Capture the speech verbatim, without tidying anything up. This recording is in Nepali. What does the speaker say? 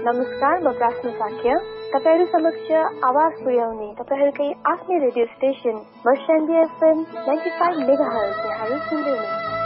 नमस्कार, म प्रार्थना साक्य तपाईहरु समक्ष आवाज पुर्याउने तपाईहरुकै आफ्नै radio station मर्स्याङ्गे FM ninety five megahertz यहाँले सुन्दै हुनुहुन्छ।